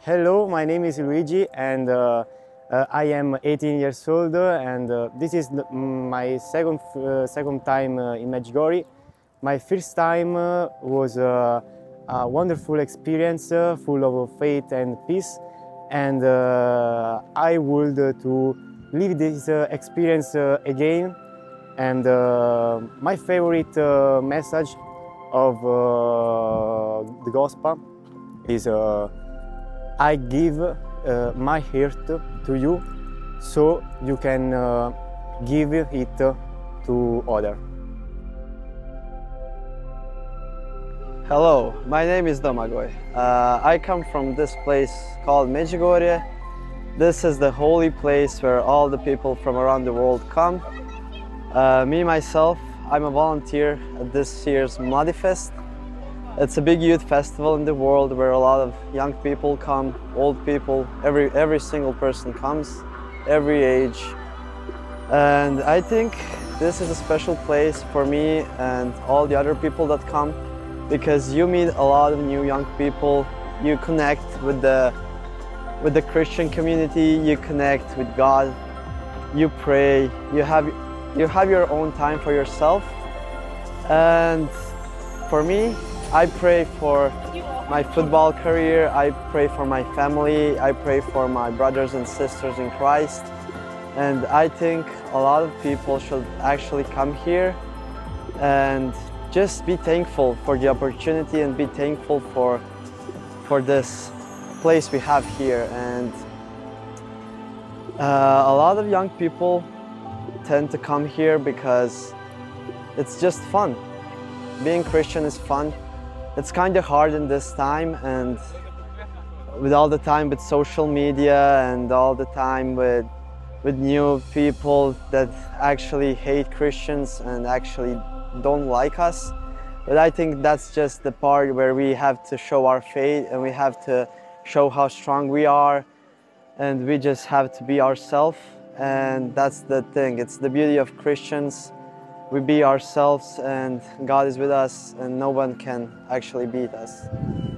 Hello, my name is Luigi and I am 18 years old and this is my second time in Medjugorje. My first time was a wonderful experience full of faith and peace, and I would to live this experience again. And my favorite message of the gospel is I give my heart to you so you can give it to others. Hello, my name is Domagoj. I come from this place called Medjugorje. This is the holy place where all the people from around the world come. Me, myself, I'm a volunteer at this year's Mladifest. It's a big youth festival in the world where a lot of young people come, old people, every single person comes, every age. And I think this is a special place for me and all the other people that come, because you meet a lot of new young people, you connect with the Christian community, you connect with God, you pray, you have your own time for yourself. And for me, I pray for my football career, I pray for my family, I pray for my brothers and sisters in Christ. And I think a lot of people should actually come here and just be thankful for the opportunity and be thankful for this place we have here. And a lot of young people tend to come here because it's just fun. Being Christian is fun. It's kind of hard in this time, and with all the time with social media and all the time with new people that actually hate Christians and actually don't like us. But I think that's just the part where we have to show our faith and we have to show how strong we are, and we just have to be ourselves. And that's the thing, it's the beauty of Christians. We be ourselves and God is with us and no one can actually beat us.